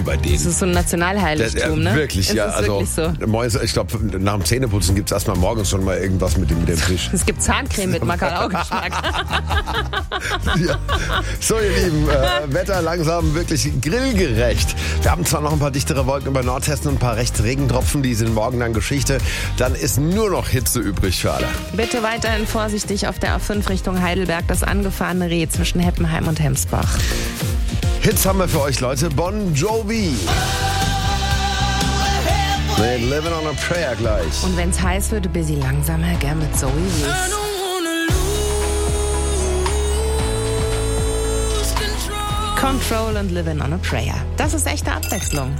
bei denen. Das ist so ein Nationalheiligtum, ne? Wirklich, ja. Also, ich glaube, nach dem Zähneputzen gibt es erstmal morgens schon mal irgendwas mit dem Fisch. Es gibt Zahncreme mit Mackerau-Geschmack. Ja. So, ihr Lieben, Wetter langsam wirklich grillgerecht. Wir haben zwar noch ein paar dichtere Wolken über Nordhessen und ein paar Rechtsregentropfen, die sind morgen dann Geschichte. Dann ist nur noch Hitze übrig für alle. Bitte weiterhin vorsichtig auf der A5 Richtung Heidelberg, das angefahrene Reh zwischen Heppenheim und Hemsbach. Hits haben wir für euch, Leute. Bon Jovi. Mit Living on a Prayer gleich. Und wenn's heiß wird, busy langsamer, gern mit Zoe Wees. Control und Living on a Prayer. Das ist echte Abwechslung.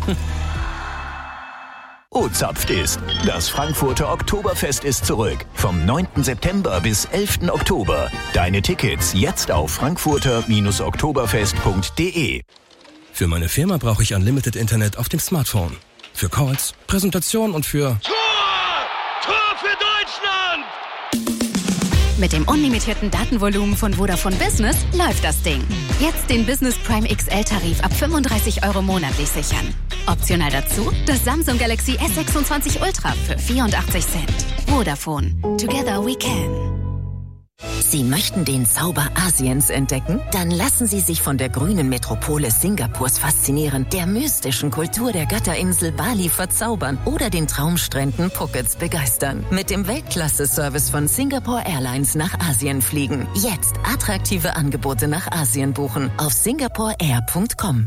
O-Zapft ist. Das Frankfurter Oktoberfest ist zurück. Vom 9. September bis 11. Oktober. Deine Tickets jetzt auf frankfurter-oktoberfest.de. Für meine Firma brauche ich Unlimited Internet auf dem Smartphone. Für Calls, Präsentation und für... Tor! Tor für Deutschland! Mit dem unlimitierten Datenvolumen von Vodafone Business läuft das Ding. Jetzt den Business Prime XL-Tarif ab 35 € monatlich sichern. Optional dazu das Samsung Galaxy S26 Ultra für 84 Cent. Vodafone. Together we can. Sie möchten den Zauber Asiens entdecken? Dann lassen Sie sich von der grünen Metropole Singapurs faszinieren, der mystischen Kultur der Götterinsel Bali verzaubern oder den Traumstränden Phukets begeistern. Mit dem Weltklasse-Service von Singapore Airlines nach Asien fliegen. Jetzt attraktive Angebote nach Asien buchen auf singaporeair.com.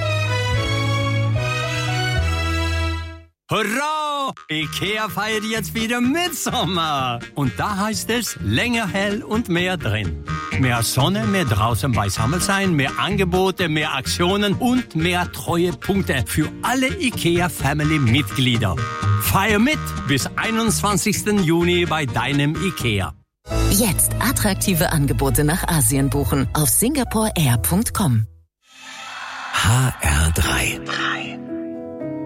Hurra! IKEA feiert jetzt wieder Mitsommer. Und da heißt es länger hell und mehr drin. Mehr Sonne, mehr draußen beisammen sein, mehr Angebote, mehr Aktionen und mehr Treuepunkte für alle IKEA-Family-Mitglieder. Feier mit bis 21. Juni bei deinem IKEA. Jetzt attraktive Angebote nach Asien buchen auf singaporeair.com. HR3.